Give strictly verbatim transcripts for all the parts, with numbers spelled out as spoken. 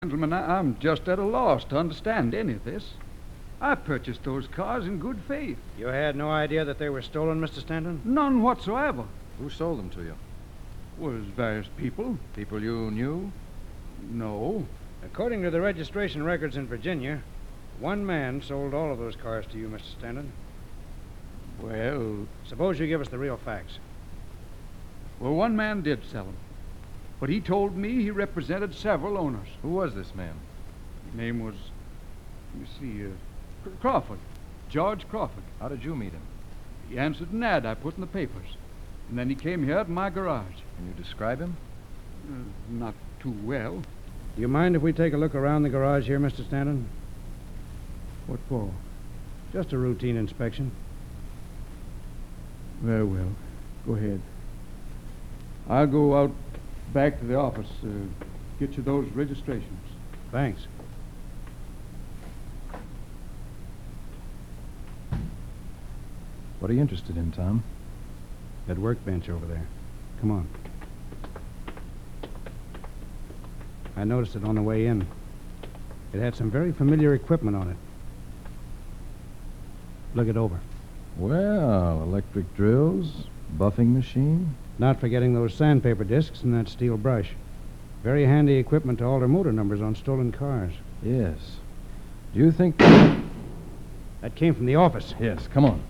Gentlemen, I- I'm just at a loss to understand any of this. I purchased those cars in good faith. You had no idea that they were stolen, Mister Stanton? None whatsoever. Who sold them to you? Was various people. People you knew? No. According to the registration records in Virginia, one man sold all of those cars to you, Mister Stanton. Well, Suppose you give us the real facts. well, one man did sell them. But he told me he represented several owners. Who was this man? His name was, let me see, uh, Cr- Crawford. George Crawford. How did you meet him? He answered an ad I put in the papers. And then he came here to my garage. Can you describe him? Uh, not too well. Do you mind if we take a look around the garage here, Mister Stanton? What for? Just a routine inspection. Very well. Go ahead. I'll go out back to the office, uh, get you those registrations. Thanks. What are you interested in, Tom? That workbench over there. Come on. I noticed it on the way in. It had some very familiar equipment on it. Look it over. Well, electric drills, buffing machine. Not forgetting those sandpaper discs and that steel brush. Very handy equipment to alter motor numbers on stolen cars. Yes. Do you think... That came from the office. Yes, come on.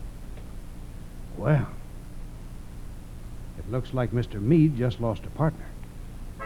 Well, it looks like Mister Meade just lost a partner.